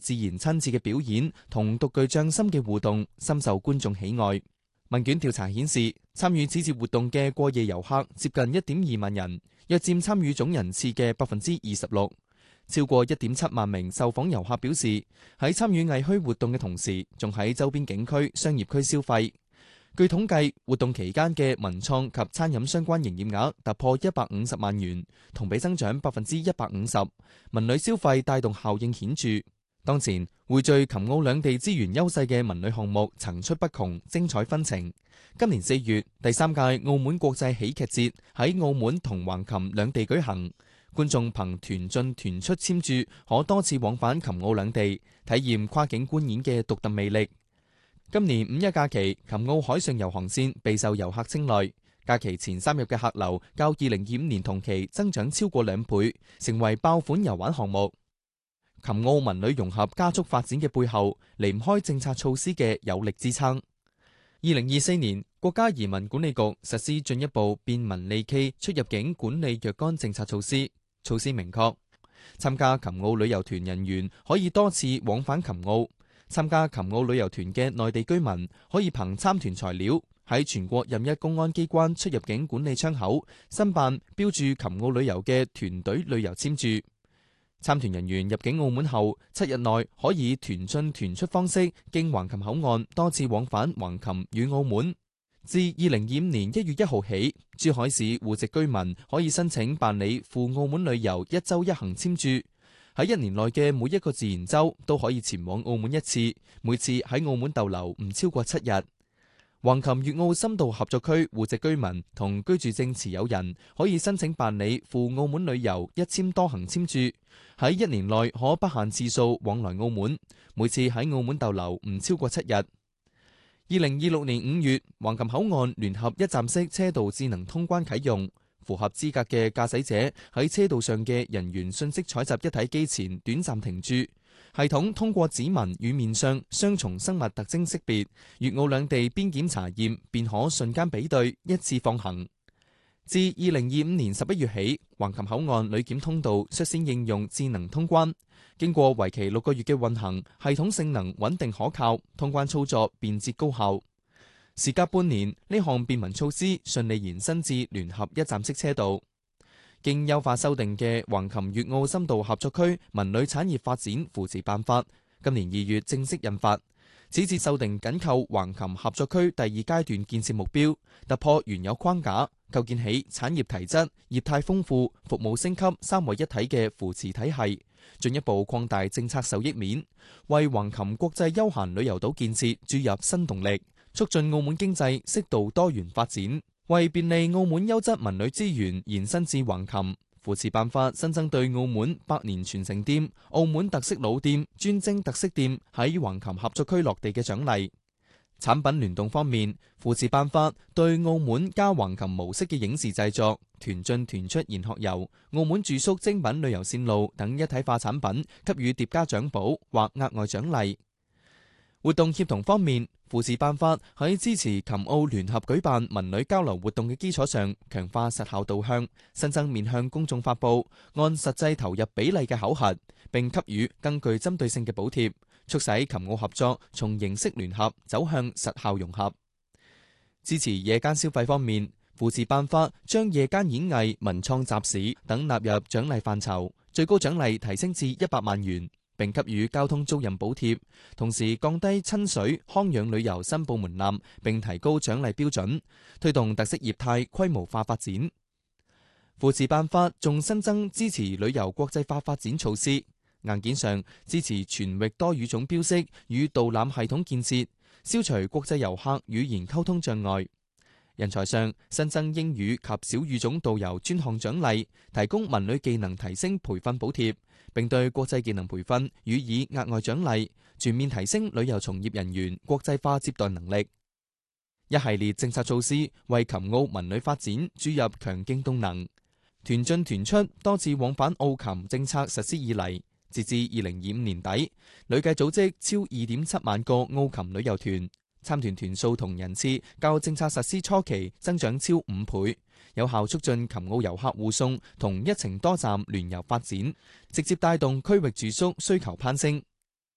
自然親切嘅表演同獨具匠心嘅互動，深受觀眾喜愛。問卷調查顯示，參與此次活動嘅過夜遊客接近1.2萬人，約佔參與總人次嘅26%。超過1.7萬名受訪遊客表示，喺參與藝墟活動嘅同時，仲喺周邊景區、商業區消費。據統計，活動期間嘅文創及餐飲相關營業額突破150萬元，同比增長150%。文旅消費帶動效應顯著。當前匯聚琴澳兩地資源優勢嘅文旅項目層出不窮，精彩紛呈。今年4月，第3屆澳門國際喜劇節喺澳門同橫琴兩地舉行。觀眾憑團進團出簽注，可多次往返琴澳兩地，體驗跨境觀演嘅獨特魅力。今年5一假期，琴澳海上遊航線備受遊客青睞。假期前3日嘅客流較2025年同期增長超過2倍，成為爆款遊玩項目。琴澳文旅融合加速發展嘅背後，離唔開政策措施嘅有力支撐。2024年，國家移民管理局實施進一步便民利企出入境管理若干政策措施。措施明確，參加琴澳旅遊團人員可以多次往返琴澳。參加琴澳旅遊團嘅內地居民可以憑參團材料喺全國任一公安機關出入境管理窗口申辦標注琴澳旅遊嘅團隊旅遊簽注。參團人員入境澳門後7日內可以團進團出方式經橫琴口岸多次往返橫琴與澳門。自2025年1月1號起，珠海市戶籍居民可以申請辦理赴澳門旅遊1週1行簽注，喺1年內嘅每一個自然週都可以前往澳門1次，每次喺澳門逗留唔超過7日。橫琴粵澳深度合作區戶籍居民同居住證持有人可以申請辦理赴澳門旅遊1簽多行簽注，喺1年內可不限次數往來澳門，每次喺澳門逗留唔超過7日。2026年5月，橫琴口岸聯合一站式車道智能通關啟用，符合資格嘅駕駛者喺車道上嘅人員信息採集一體機前短暫停駐，系統通過指紋與面相雙重生物特徵識別，粵澳兩地邊檢查驗便可瞬間比對，一次放行。自2025年11月起，橫琴口岸旅檢通道率先應用智能通關，經過為期6個月嘅運行，系統性能穩定可靠，通關操作便捷高效。時隔半年，呢項便民措施順利延伸至聯合一站式車道。經優化修訂嘅橫琴粵澳深度合作區文旅產業發展扶持辦法，今年2月正式印發。此次修訂緊扣橫琴合作區第2階段建設目標，突破原有框架，構建起產業提質、業態豐富、服務升級3位一體嘅扶持體系，進一步擴大政策受益面，為橫琴國際休閒旅遊島建設注入新動力，促進澳門經濟適度多元發展。為便利澳門優質文旅資源延伸至橫琴，扶持辦法新增對澳門百年傳承店、澳門特色老店、專精特色店喺橫琴合作區落地嘅獎勵。產品聯動方面，扶持辦法對澳門加橫琴模式嘅影視製作、團進團出研學遊、澳門住宿精品旅遊線路等一體化產品給予疊加獎補或額外獎勵。活動協同方面，扶持辦法喺支持琴澳聯合舉辦文旅交流活動嘅基礎上，強化實效導向，新增面向公眾發佈按實際投入比例嘅考核，並給予更具針對性嘅補貼，促使琴澳合作從形式聯合走向實效融合。支持夜間消費方面，扶持辦法將夜間演藝、文創集市等納入獎勵範疇，最高獎勵提升至100萬元。並給予交通租賃補貼，同時降低親水康養旅遊申報門檻，並提高獎勵標準，推動特色業態規模化發展。扶持辦法仲新增支持旅遊國際化發展措施，硬件上支持全域多語種標識與導覽系統建設，消除國際遊客語言溝通障礙。人才上新增英語及小語種導遊專項獎勵，提供文旅技能提升培訓補貼，並對國際技能培訓予以額外獎勵，全面提升旅遊從業人員國際化接待能力。一系列政策措施為琴澳文旅發展注入強勁動能。團進團出多次往返澳琴政策實施以嚟，截至2025年底，累計組織超2.7萬個澳琴旅遊團。參團團數同人次較政策實施初期增長超5倍，有效促進琴澳遊客互送同一程多站聯遊發展，直接帶動區域住宿需求攀升。